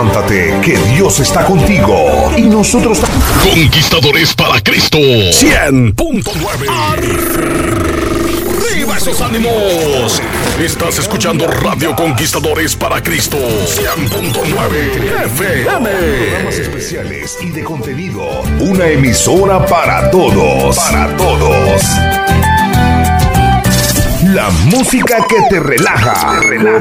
levántate, que Dios está contigo. Y nosotros... Conquistadores para Cristo 100.9. ¡Arriba esos ánimos! Estás escuchando Radio Conquistadores para Cristo 100.9 FM. Programas especiales y de contenido. Una emisora para todos. Para todos. La música que te relaja.